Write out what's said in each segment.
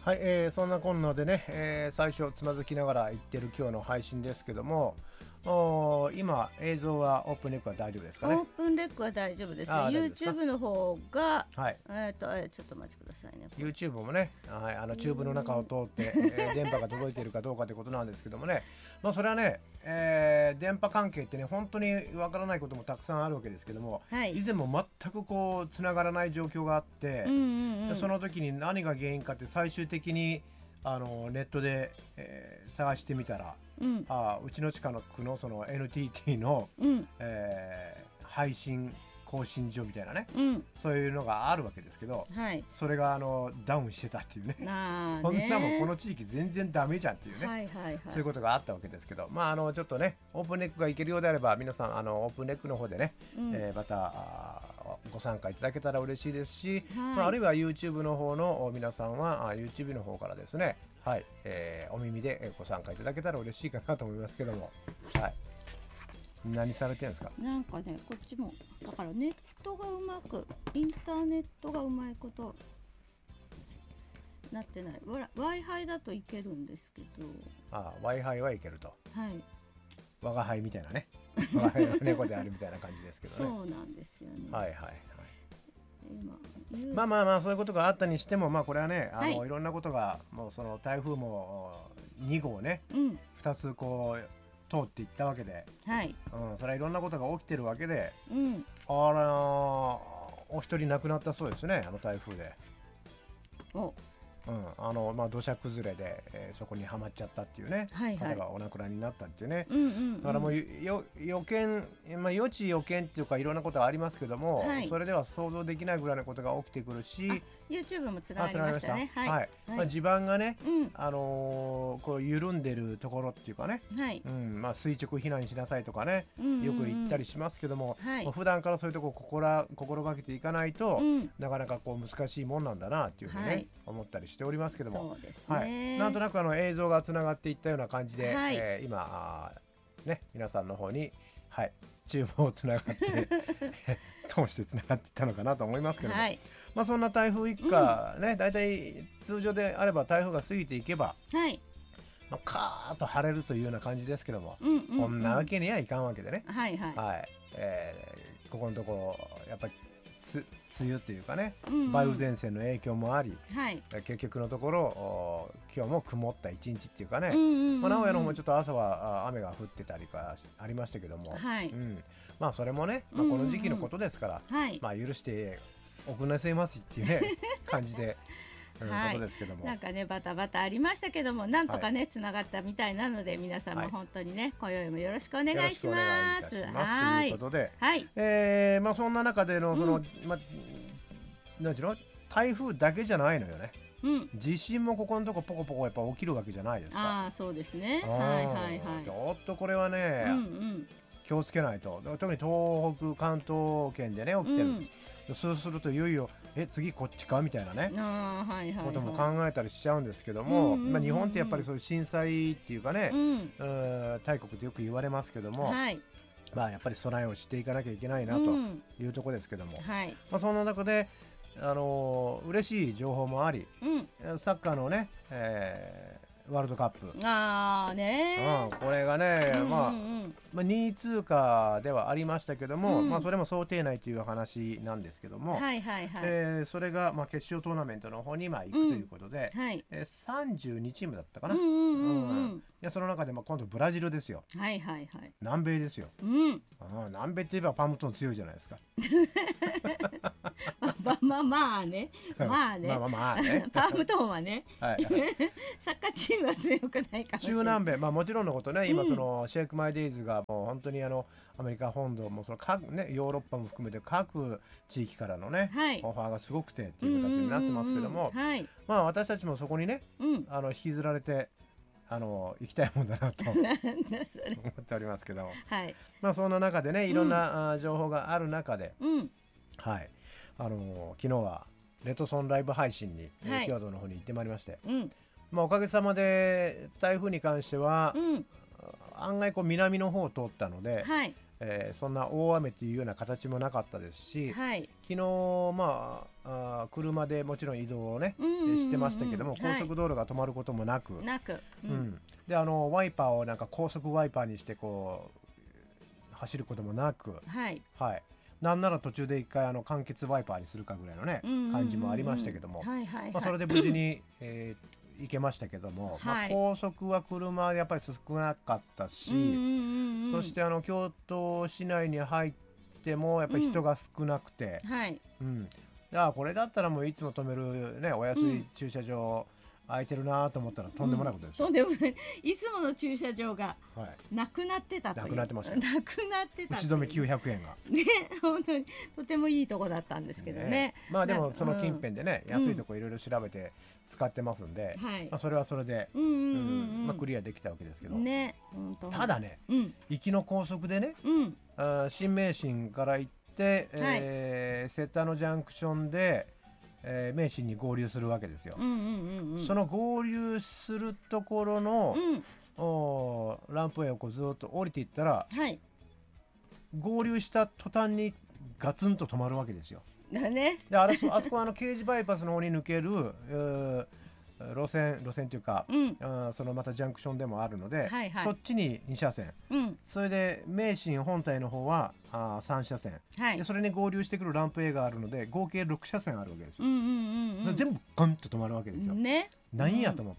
はい、そんなこんなでね、最初つまずきながら言ってる今日の配信ですけども、今映像はオープンレックは大丈夫ですかね。 オープンレックは大丈夫ですね。 大丈夫ですか。 YouTube の方が、 はい、 ちょっとお待ちくださいね。 YouTube もね、はい、チューブの中を通って、電波が届いているかどうかということなんですけどもね、まあ、それはね、電波関係ってね本当にわからないこともたくさんあるわけですけども、 はい、 以前も全くこうつながらない状況があって、でその時に何が原因かって最終的にネットで、探してみたら、うちの近くのその NTT の、配信更新所みたいなね、そういうのがあるわけですけど、 はい、 それがダウンしてたっていうね、こんなもんこの地域全然ダメじゃんっていうね、そういうことがあったわけですけど、まあちょっとねオープンネックがいけるようであれば皆さんオープンネックの方でね、またご参加いただけたら嬉しいですし、あるいは YouTube の方の皆さんはYouTube の方からですね、はい、お耳でご参加いただけたら嬉しいかなと思いますけども、はい、何されてるんですか。 なんかね、こっちもだからネットがうまく、インターネットがうまいことなってない。Wi-Fi だといけるんですけど、 Wi-Fi はいけると、 はい、 我が輩みたいなね我が輩の猫であるみたいな感じですけどね。 そうなんですよね。 はいはいはい。 今まあそういうことがあったにしても、まあこれはねいろんなことがもうその台風も2号ね、2つこう通っていったわけで、それはいろんなことが起きてるわけで、お一人亡くなったそうですね、台風で。土砂崩れで、そこにはまっちゃったっていうね、方がお亡くなりになったっていうね、だからもう予見、予知予見っていうかいろんなことがありますけども、それでは想像できないぐらいのことが起きてくるし、 YouTube もつながりましたね。 地盤がね、こう緩んでるところっていうかね、垂直避難しなさいとかね、よく言ったりしますけども、普段からそういうところ心がけていかないと、なかなかこう難しいもんなんだなっていうふうにね、思ったりしておりますけども、なんとなく映像がつながっていったような感じで、今ね皆さんの方にチューブをつながって通してつながっていったのかなと思いますけども、まあそんな台風一過ね、だいたい通常であれば台風が過ぎていけば、カーッと晴れるというような感じですけども、こんなわけにはいかんわけでね、ここのところやっぱり梅雨というかね、梅雨前線の影響もあり、結局のところ今日も曇った一日っていうかね、名古屋の方もちょっと朝は雨が降ってたりかありましたけども、まあそれもね、この時期のことですから、まあ許しておくなせますっていうね感じで。ことですけども、 なんかねバタバタありましたけども、なんとかねつながったみたいなので、皆さんも本当にね今宵もよろしくお願いします。ということで、まあそんな中でのそのなんちゅうの、台風だけじゃないのよね。地震もここのとこポコポコやっぱ起きるわけじゃないですか。 そうですね。 ちょっとこれはね、気をつけないと。特に東北関東圏でね起きてる。そうするといよいよ次こっちかみたいなねことも考えたりしちゃうんですけども、日本ってやっぱりそういう震災っていうかね、大国ってよく言われますけども、まあやっぱり備えをしていかなきゃいけないなというところですけども、まあそんな中で嬉しい情報もあり、サッカーのね、ワールドカップ、これがね、2位通過ではありましたけども、それも想定内という話なんですけども、それが決勝トーナメントの方に行くということで、32チームだったかな。その中で今度ブラジルですよ。南米ですよ。南米って言えばパムトン強いじゃないですか。 まあねパームトンはねサッカーチームは強くないかもしれない。中南米、もちろんのことね、今そのシェイクマイデイズがもう本当にアメリカ本土もその各ねヨーロッパも含めて各地域からのねオファーがすごくてっていう形になってますけども、私たちもそこにね引きずられて行きたいもんだなと思っておりますけど、そんな中でねいろんな情報がある中で、昨日はレッドソンライブ配信に京都の方に行ってまいりまして、おかげさまで台風に関しては、案外こう南の方を通ったので、 そんな大雨というような形もなかったですし、 はい、 昨日、車でもちろん移動をね、してましたけども、高速道路が止まることもなく、でワイパーをなんか高速ワイパーにしてこう走ることもなく、なんなら途中で一回間欠ワイパーにするかぐらいのね、感じもありましたけども、それで無事に、行けましたけども、高速は車はやっぱり少なかったし、そして京都市内に入ってもやっぱり人が少なくて、これだったらもういつも止めるね、お安い駐車場空いてるなと思ったらとんでもないことですよ。 とんでもない。いつもの駐車場がなくなってたという。 なくなってました。 なくなってた。 打ち止め900円が。 ね、本当にとてもいいとこだったんですけどね。 でもその近辺でね、安いとこいろいろ調べて使ってますんで、それはそれでクリアできたわけですけど。ただね、行きの高速でね、新名神から行って、瀬田のジャンクションで名神に合流するわけですよ。その合流するところの、ランプウェイをこうずっと降りていったら、合流した途端にガツンと止まるわけですよ。 だね。 であそこは刑事バイパスの方に抜ける路線というか、そのまたジャンクションでもあるので、そっちに2車線、それで名神本体の方は3車線、でそれに合流してくるランプ A があるので合計6車線あるわけですよ。全部ガンと止まるわけですよ。なんやと思って、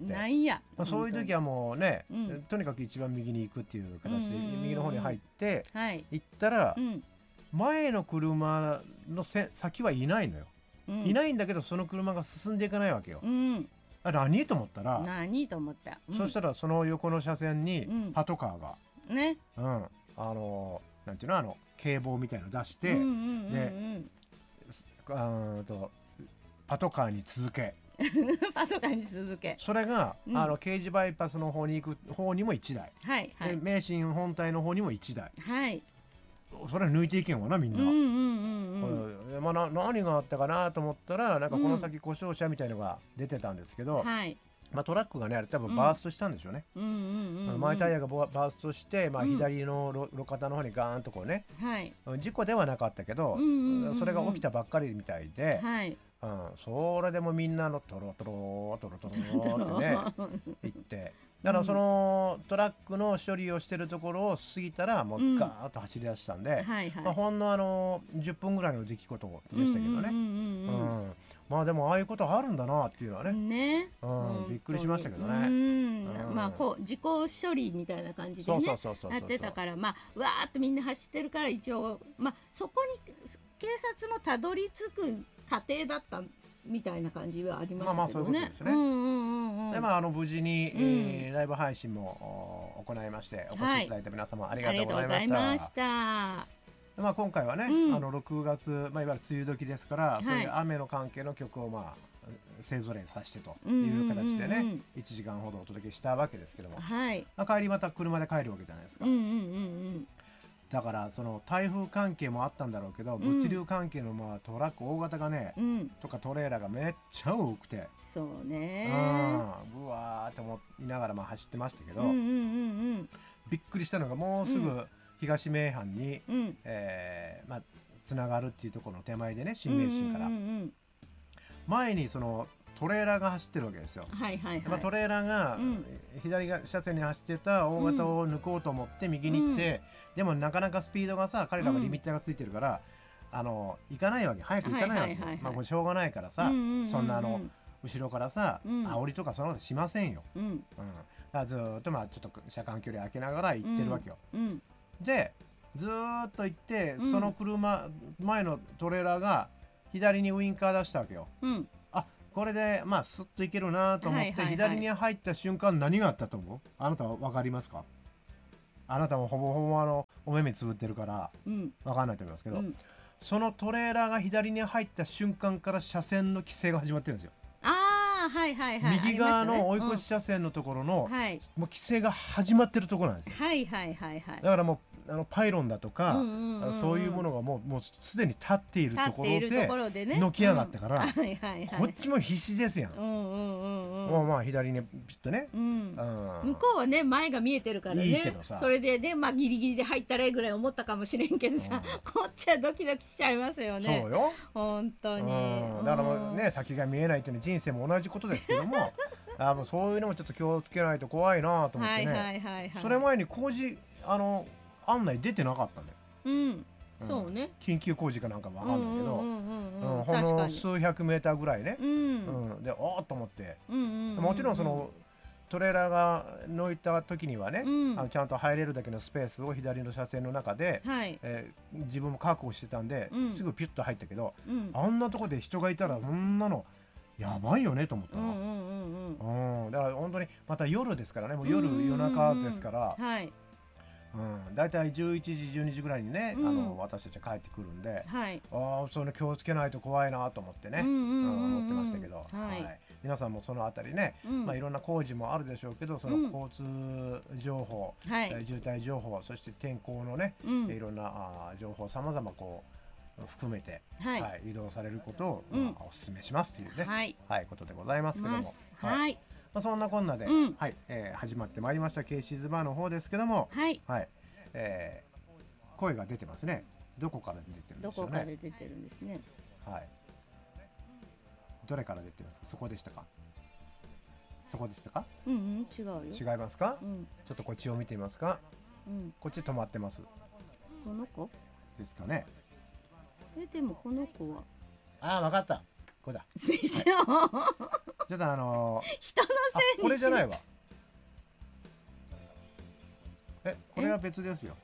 そういう時はもうね、とにかく一番右に行くっていう形で右の方に入って行ったら、前の車の先はいないのよ。いないんだけどその車が進んでいかないわけよ。何と思ったら、そしたらその横の車線にパトカーが、なんていうの、警棒みたいなの出して、でパトカーに続けそれが、刑事バイパスの方に行く方にも1台、で名神本体の方にも1台、それは抜いていけんわなみんな。何があったかなと思ったら、なんかこの先故障車みたいのが出てたんですけど、トラックがね、あれ多分バーストしたんでしょうね。前タイヤがバーストして、左の路肩の方にガーンとこうね、事故ではなかったけど、それが起きたばっかりみたいで、それでもみんなのトロトロってね行って、だからそのトラックの処理をしてるところを過ぎたらもうガーッと走り出したんで、ほんの10分ぐらいの出来事でしたけどね。でもああいうことあるんだなっていうのはね、びっくりしましたけどね。 こう自己処理みたいな感じでねやってたから、わーっとみんな走ってるから、一応そこに警察もたどり着く過程だったみたいな感じはありましたけどね。 で無事にライブ配信も行いまして、お越しいただいた皆様ありがとうございました。今回はね、6月、いわゆる梅雨時ですから、そういう雨の関係の曲を勢ぞろいさせてという形でね、1時間ほどお届けしたわけですけども、帰りまた車で帰るわけじゃないですか。だからその台風関係もあったんだろうけど、物流関係のトラック大型がね、とかトレーラーがめっちゃ多くて、 そうね、 ぶわーって思いながら走ってましたけど、びっくりしたのがもうすぐ東名阪につながるっていうところの手前でね、新名神から前にそのトレーラーが走ってるわけですよ。トレーラーが左車線に走ってた大型を抜こうと思って右に行って、でもなかなかスピードがさ、彼らがリミッターがついてるから行かないわけ、早く行かないわけ。これしょうがないからさ、そんな後ろからさ煽りとかそんなことしませんよ。だからずっとちょっと車間距離空けながら行ってるわけよ。でずっと行って、その前のトレーラーが左にウインカー出したわけよ。これでスッといけるなと思って左に入った瞬間、何があったと思う？あなたは分かりますか？あなたもほぼほぼお目目つぶってるから分かんないと思いますけど、そのトレーラーが左に入った瞬間から車線の規制が始まってるんですよ。右側の追い越し車線のところのもう規制が始まってるところなんですよ。だからもパイロンだとか、そういうものがもうすでに立っているところでのき上がったから、こっちも必死ですやん。もうまあ左にピッとね、 向こうはね前が見えてるからね、いいけどさ、それでねまあギリギリで入ったらぐらい思ったかもしれんけどさ、こっちはドキドキしちゃいますよね。 そうよ本当に。 だからもうね先が見えないっていうのは人生も同じことですけどももうそういうのもちょっと気をつけないと怖いなと思ってね。それ前に工事案内出てなかったんだよ。 そうね。 緊急工事かなんかも分かんないけど、ほんの数百メーターぐらいね。でおーっと思って、もちろんそのトレーラーが乗いた時にはね、ちゃんと入れるだけのスペースを左の車線の中で、自分も確保してたんで、すぐピュッと入ったけど、あんなとこで人がいたらそんなのやばいよねと思ったの。だから本当にまた夜ですからね、もう夜中ですから。だいたい11時12時ぐらいにね、私たちは帰ってくるんで、それ気をつけないと怖いなと思ってね、思ってましたけど、皆さんもそのあたりね、いろんな工事もあるでしょうけど、その交通情報、渋滞情報、そして天候のね、いろんな情報さまざまこう含めて移動されることをお勧めしますというね、ことでございますけども。そんなこんなで始まってまいりましたケイシーズバーの方ですけども、声が出てますね。どこから出てるんでしょうね。 どこから出てるんですね。 どれから出てますか。そこでしたか。そこでしたか。 違うよ。 違いますか。ちょっとこっちを見てみますか。こっち止まってます。 この子ですかね。 でもこの子はわかった。これだ。 でしょ。 ちょっと人のせいにこれじゃないわ。これは別ですよ。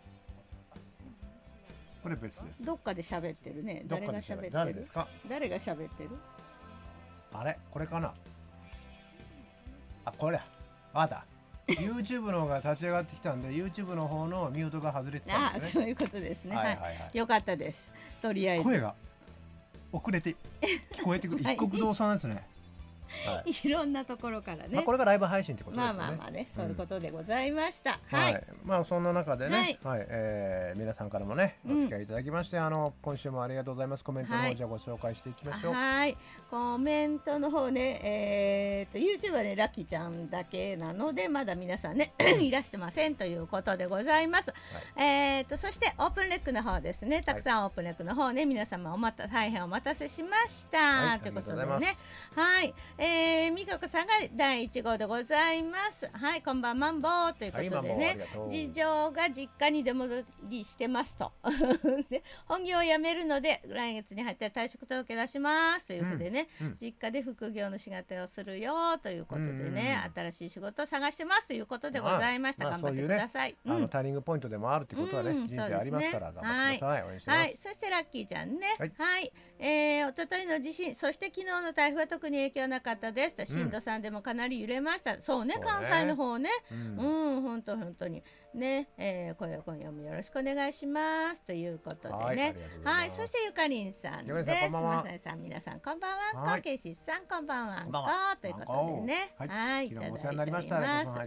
これ別です。 どっかで喋ってるね。誰が喋ってる。 誰ですか。 誰が喋ってる。 あれこれかな。これあった。YouTube の方が立ち上がってきたんで YouTube の方のミュートが外れてたんですね。 そういうことですね。よかったです。とりあえず声が遅れて聞こえてくる。一国堂さんですね。 いろんなところからね。 これがライブ配信ってことですね。 まあね、そういうことでございました。 そんな中でね、皆さんからもねお付き合いいただきまして、今週もありがとうございます。コメントの方じゃご紹介していきましょう。 コメントの方ね、YouTube はねラッキーちゃんだけなのでまだ皆さんねいらしてませんということでございます。そしてオープンレックの方ですね、たくさんオープンレックの方ね皆様大変お待たせしましたということでね、美香子さんが第1号でございます。こんばんマンボーということでね、次女が実家に出戻りしてますとで本業を辞めるので来月に入ったら退職届出しますということでね、実家で副業の仕事をするよということでね、新しい仕事を探してますということでございました。頑張ってください。 ターニングポイントでもあるってことはね、人生ありますから頑張ってください。応援してます。 そしてラッキーちゃんね、一昨日の地震、そして昨日の台風は特に影響なかったです。震度3でもかなり揺れました。そうね、関西の方ね、本当にね、今夜もよろしくお願いしますということでね。そしてゆかりんさんです。まさやさん、皆さんこんばんは。けいしさんこんばんは。ということでね、いただいております。ありがとうご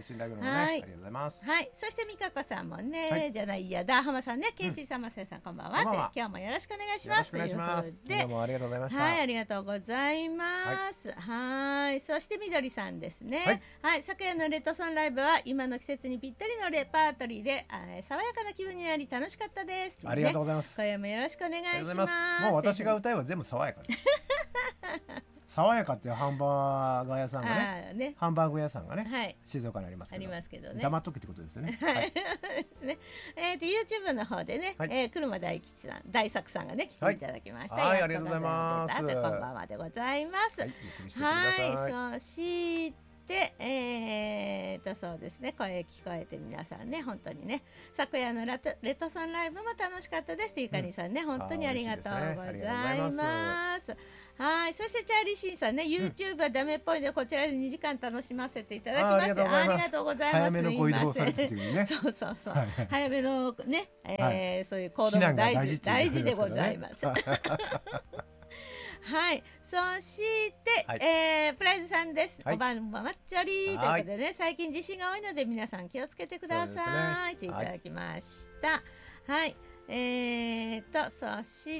ざいます。そしてみかこさんもね、じゃないや、ダーハマさんね、けいしさん、まさやさんこんばんは。今日もよろしくお願いしますということで、 ありがとうございました。 ありがとうございます。そしてみどりさんですね。昨夜のレッドソンライブは今の季節にぴったりのレパートリーで爽やかな気分になり楽しかったです。 ありがとうございます。 今夜もよろしくお願いします。 もう私が歌えば全部爽やかです。爽やかっていうハンバーガー屋さんがね、ハンバーグ屋さんがね、静岡にありますけどね。黙っとけってことですよね。 YouTube の方でね、車大吉さん、大作さんがね来ていただきました。 ありがとうございます。 こんばんはでございます。そして。そうですね、声聞こえて皆さんね本当にね昨夜のレッドソンライブも楽しかったです。ゆかりさんね、本当にありがとうございます。そしてチャーリーシンさんね、YouTube はダメっぽいのでこちらで2時間楽しませていただきましてありがとうございます。 早めのご移動されてっていうね。 そう早めのね、そういう行動も大事でございます。そして、プライズさんです。おばんばまっちょりということでね、最近地震が多いので皆さん気をつけてくださいといただきました。 はい。そして、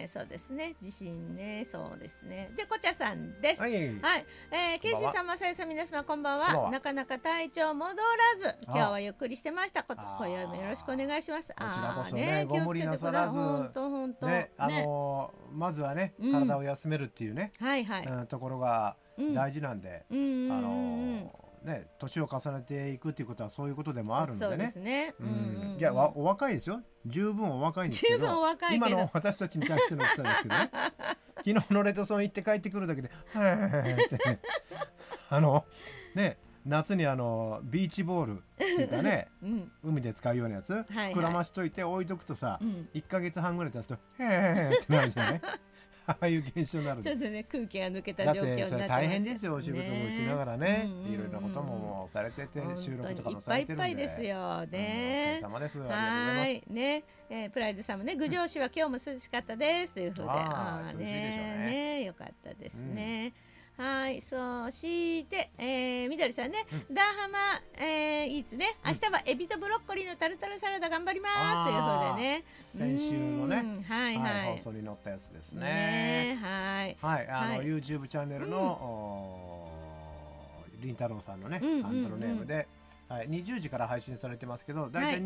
そうですね、地震ね、そうですね。で、こちゃさんです。はい。ケイシーさん、まさやさん、皆様、こんばんは。なかなか体調戻らず、今日はゆっくりしてました。今宵もよろしくお願いします。 こちらこそね、ご無理なさらず、 本当ね、 まずはね、体を休めるっていうね、ところが大事なんで、ね、年を重ねていくっていうことはそういうことでもあるんでね。そうですね。いや、お若いですよ。十分お若いんですけど、今の私たちに対しての人ですけどね。昨日のレトソン行って帰ってくるだけで、ってね、夏にビーチボールっていうかね、海で使うようなやつ膨らましといて置いとくとさ、1ヶ月半ぐらい経つとってなるじゃない。ああいう現象になる。 ちょっとね、空気が抜けた状況になってます。 だってそれ大変ですよ。お仕事もしながらね、いろいろなこともされてて、収録とかもされてるんで。 いっぱいいっぱいですよね。 お疲れ様です。ありがとうございます。 ね、プライドさんもね、郡上市は今日も涼しかったですというふうで、 涼しいでしょうね。 よかったですね。はい、そして、みどりさんね、ダーハマ、いいつね、明日はエビとブロッコリーのタルタルサラダ頑張りますというふうでね。 先週のね、放送に載ったやつですね。はい、YouTube チャンネルのりんたろうさんのね、ハンドルネームで、20時から配信されてますけど、だいたい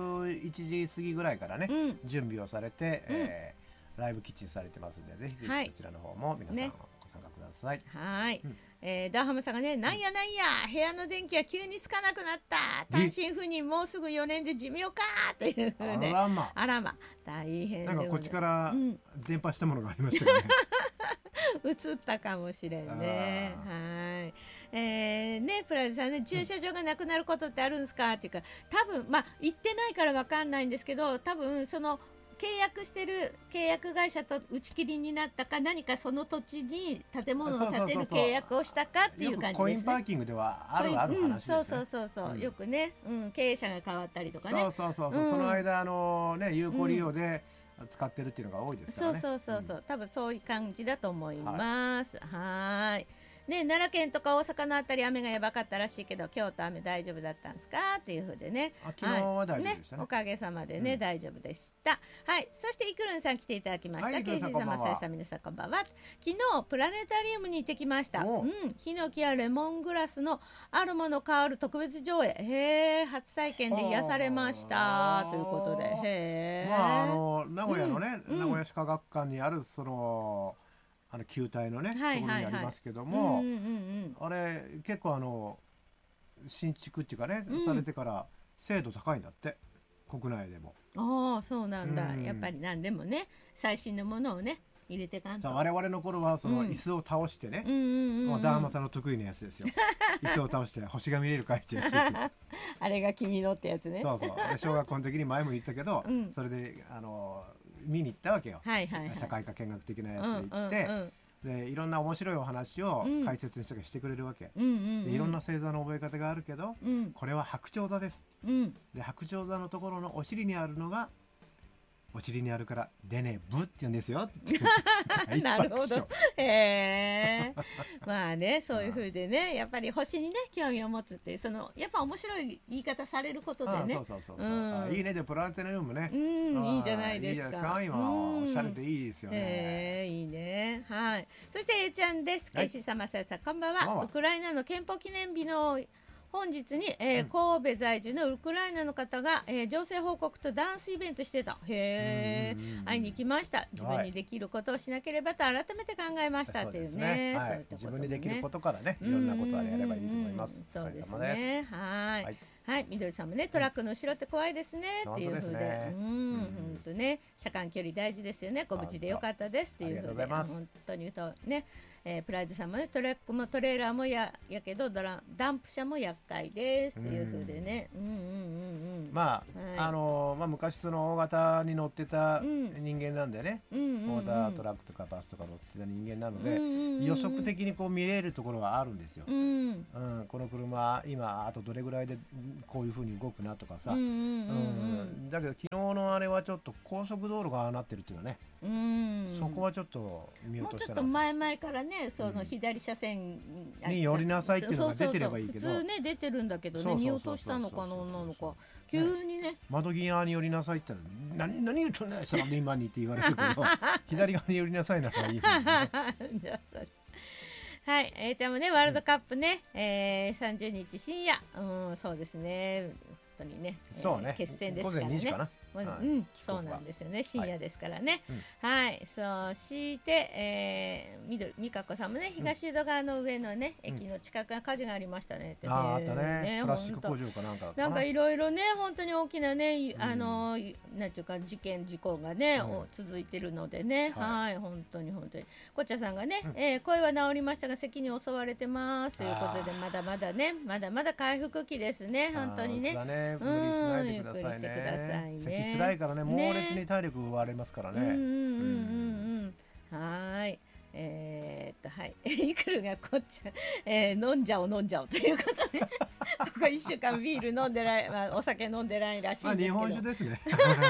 21時過ぎぐらいからね、準備をされて、ライブキッチンされてますんで、ぜひぜひそちらの方も皆さんご参加ください。 はい。ダーハムさんがね、なんや部屋の電気が急につかなくなった。単身赴任もうすぐ4年で寿命かというふうで。あらま、大変で。 なんかこっちから電波したものがありましたよね。 映ったかもしれんね。はい。ね、プライドさんね、駐車場がなくなることってあるんですかっていうか、多分まあ行ってないからわかんないんですけど、多分その契約してる契約会社と打ち切りになったか、何かその土地に建物を建てる契約をしたかっていう感じですね。 コインパーキングではある話ですね。 そう、よくね、経営者が変わったりとかね。 その間ね、有効利用で使ってるっていうのが多いですからね。 多分そういう感じだと思います。はい。ね、奈良県とか大阪のあたり雨がやばかったらしいけど、京都雨大丈夫だったんですかっていうふうでね。 昨日は大丈夫でしたね。 おかげさまでね、大丈夫でした。はい。そしてイクルンさん来ていただきました。ケイジーさん、マサイさん、皆さんこんばんは。昨日プラネタリウムに行ってきました。ヒノキやレモングラスのあるもの変わる特別上映。初体験で癒されましたということで。 名古屋のね、名古屋市科学館にあるその球体のね、ところにありますけども、あれ結構新築っていうかね、されてから精度高いんだって、国内でも。 ああ、そうなんだ。やっぱり何でもね、最新のものをね入れてかんと。 我々の頃はその椅子を倒してね、ダーマさんの得意なやつですよ。椅子を倒して星が見れるかいってやつですよ。 あれが君のってやつね。 そう。小学校の時に前も言ったけど、それで見に行ったわけよ。社会科見学的なやつで行って、でいろんな面白いお話を解説の人がしてくれるわけ。でいろんな星座の覚え方があるけど、これは白鳥座です。で白鳥座のところのお尻にあるのが、お尻にあるからでねぶって言うんですよ。 なるほど。まあね、そういう風でね、やっぱり星にね興味を持つっていう、そのやっぱ面白い言い方されることでね。いいね。でプラネタリウムね、いいじゃないですか。 今おしゃれでいいですよね。 いいね。はい。そしてAちゃんです。ケイシーさん、マサヤさん、こんばんは。ウクライナの憲法記念日の本日に、神戸在住のウクライナの方が、情勢報告とダンスイベントしてた。会いに行きました。自分にできることをしなければと改めて考えましたっていうね。 自分にできることからね、いろんなことをやればいいと思います。 そうですね。はい、みどりさんもね、トラックの後ろって怖いですねっていうふうで、本当ね、車間距離大事ですよね。ご無事でよかったですっていうふうで、本当に言うとね。プライドさんもね、トラックもトレーラーもやけどダンプ車も厄介ですっていう風でね。 昔その大型に乗ってた人間なんでね、大型トラックとかバスとか乗ってた人間なので、予測的にこう見れるところはあるんですよ。この車今あとどれぐらいでこういう風に動くなとかさ。だけど昨日のあれはちょっと高速道路がああなってるっていうのはね、そこはちょっと見落としたな。 もうちょっと前からね、その左車線に寄りなさいっていうのが出てればいいけど、 普通ね出てるんだけどね、見落としたのかな、女の子急急にね窓際に寄りなさいって言ったら何言うとんねんサラリーマンにって言われるけど左側に寄りなさいならいいですねはい、ちゃんもねワールドカップね、30日深夜、そうですね本当にね、 そうね決戦ですからね。 午前2時かな。 そうなんですよね。深夜ですからね。はい、そして、美香子さんもね、東江戸川の上のね、駅の近くが火事がありましたねってね。 あったね。プラスチック工場かなんかいろいろね、本当に大きなね、なんていうか事故がね、続いてるのでね、はい、本当に。こっちゃさんがね、声は治りましたが咳に襲われてますということで、まだまだ回復期ですね、本当にね。 無理しないでくださいね。咳つらいからね、猛烈に体力奪われますからね。 はい。はい。イクルがこっち飲んじゃおうということで、ここ1週間ビール飲んでない、お酒飲んでないらしいんですけど。 日本酒ですね。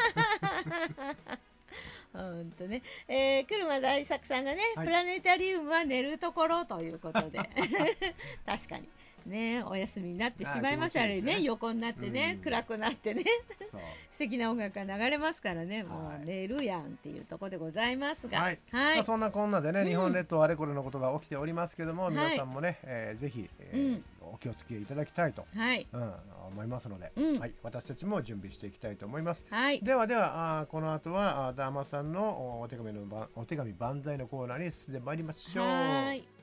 本当ね。車大作さんがね、プラネタリウムは寝るところということで、確かに。ね、お休みになってしまいますよね。横になってね、暗くなってね、素敵な音楽が流れますからね、もう寝るやんっていうところでございますが、 そんなこんなでね、日本列島あれこれのことが起きておりますけども、皆さんもね、ぜひお気をつけいただきたいと思いますので、私たちも準備していきたいと思います。ではこの後はダーマさんのお手紙万歳のコーナーに進んでまいりましょう。